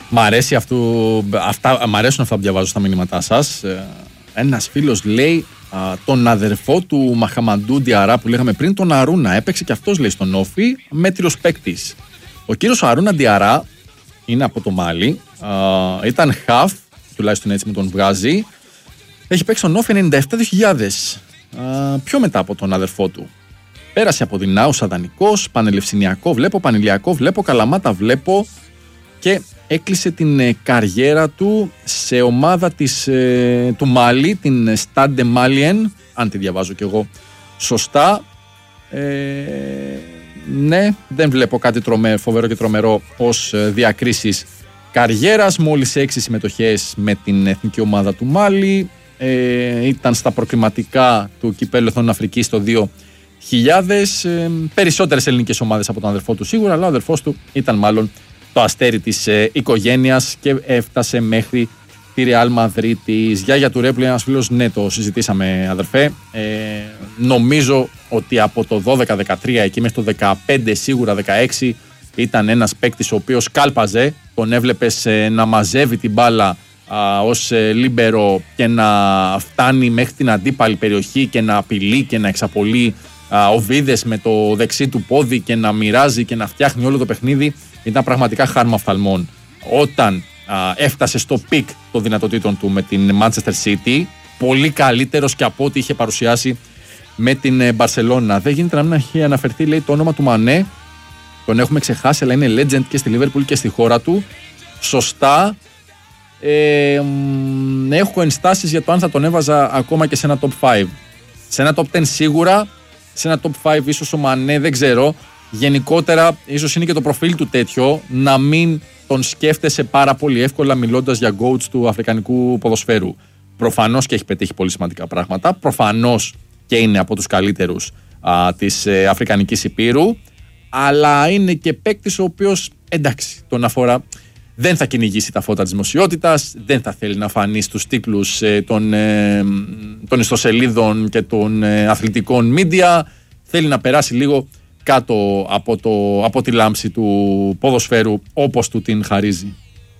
Μ' αρέσουν αυτά που διαβάζω στα μηνύματά σας. Ένας φίλος λέει τον αδερφό του Μαχαμαντού Διαρά που λέγαμε πριν, τον Αρούνα. Έπαιξε και αυτός, λέει, στον Όφι, μέτριος παίκτης. Ο κύριος Αρούνα Διαρά είναι από το Μάλι. Ήταν χαφ, τουλάχιστον έτσι μου τον βγάζει. Έχει παίξει στον Όφι 97-2000. Πιο μετά από τον αδερφό του. Πέρασε από Δυνάουσα δανεικός, Πανελευσυνιακό βλέπω, Πανηλιακό βλέπω, Καλαμάτα βλέπω και έκλεισε την καριέρα του σε ομάδα του Μάλι, την Stade Malien, αν τη διαβάζω κι εγώ σωστά. Ναι, δεν βλέπω κάτι φοβερό και τρομερό ως διακρίσεις καριέρας. Μόλις 6 συμμετοχές με την εθνική ομάδα του Μάλι. Ήταν στα προκριματικά του Κυπέλλου Εθνών Αφρικής το 2000. Περισσότερες ελληνικές ομάδες από τον αδερφό του σίγουρα, αλλά ο αδερφός του ήταν μάλλον το αστέρι της οικογένειας και έφτασε μέχρι τη Ρεάλ Μαδρίτης. Γιάγια του Ρέπλου, ένας φίλος, ναι, το συζητήσαμε, αδερφέ. Νομίζω ότι από το 12-13 εκεί μέχρι το 15, σίγουρα 16, ήταν ένας παίκτης ο οποίος κάλπαζε. Τον έβλεπες να μαζεύει την μπάλα ως λίμπερο και να φτάνει μέχρι την αντίπαλη περιοχή και να απειλεί και να εξαπολύει οβίδες με το δεξί του πόδι και να μοιράζει και να φτιάχνει όλο το παιχνίδι. Ήταν πραγματικά χάρμα οφθαλμών. Όταν έφτασε στο πικ των δυνατοτήτων του με την Manchester City, πολύ καλύτερος και από ό,τι είχε παρουσιάσει με την Μπαρσελόνα. Δεν γίνεται να μην έχει αναφερθεί, λέει, το όνομα του Μανέ. Τον έχουμε ξεχάσει, αλλά είναι legend και στη Liverpool και στη χώρα του. Σωστά. Έχω ενστάσεις για το αν θα τον έβαζα ακόμα και σε ένα top 5. Σε ένα top 10 σίγουρα. Σε ένα top 5 ίσως ο Μανέ, δεν ξέρω. Γενικότερα, ίσως είναι και το προφίλ του τέτοιο, να μην τον σκέφτεσαι πάρα πολύ εύκολα μιλώντας για GOATs του αφρικανικού ποδοσφαίρου. Προφανώς και έχει πετύχει πολύ σημαντικά πράγματα. Προφανώς και είναι από τους καλύτερους της Αφρικανικής Υπήρου. Αλλά είναι και παίκτης ο οποίος, εντάξει, τον αφορά. Δεν θα κυνηγήσει τα φώτα της δημοσιότητας, δεν θα θέλει να φανεί στους τίτλους των ιστοσελίδων και των αθλητικών media. Θέλει να περάσει λίγο κάτω από τη λάμψη του ποδοσφαίρου όπως του την χαρίζει.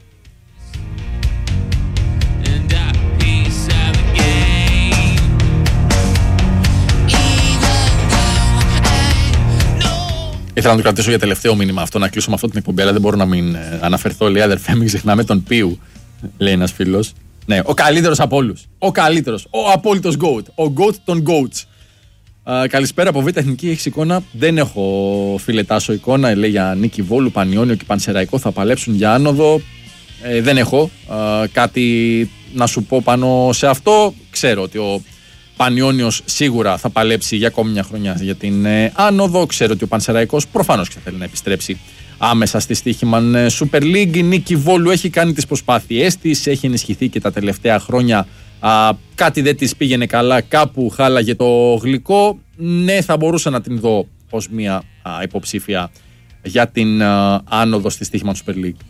Ήθελα να το κρατήσω για τελευταίο μήνυμα αυτό, να κλείσω με αυτό την εκπομπή, αλλά δεν μπορώ να μην αναφερθώ. Λέει, αδερφέ, μην ξεχνάμε τον Πίου, λέει ένας φίλος. Ναι, ο καλύτερος από όλους. Ο καλύτερος. Ο απόλυτος GOAT. Ο GOAT των GOATs. Καλησπέρα από Β' Εθνική. Έχεις εικόνα? Δεν έχω, φίλε Τάσο, εικόνα. Λέει για Νίκη Βόλου, Πανιόνιο και Πανσεραϊκό θα παλέψουν για άνοδο. Δεν έχω κάτι να σου πω πάνω σε αυτό. Ξέρω ότι ο Πανιόνιος σίγουρα θα παλέψει για ακόμη μια χρονιά για την άνοδο. Ξέρω ότι ο Πανσεραϊκός προφανώς και θα θέλει να επιστρέψει άμεσα στη Στοίχημαν Super League. Η Νίκη Βόλου έχει κάνει τις προσπάθειές της, έχει ενισχυθεί και τα τελευταία χρόνια. Κάτι δεν της πήγαινε καλά, κάπου χάλαγε το γλυκό. Ναι, θα μπορούσα να την δω ως μια υποψήφια για την άνοδο στη Στοίχημαν Super League.